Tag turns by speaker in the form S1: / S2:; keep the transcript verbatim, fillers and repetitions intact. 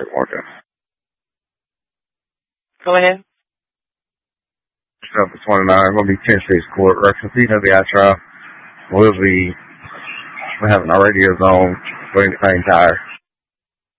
S1: Wait, Morgan.
S2: Go ahead.
S1: Number twenty-nine, going to be ten States Court. Reference of the I trial. We'll be, we're having our radio zone for anything tire.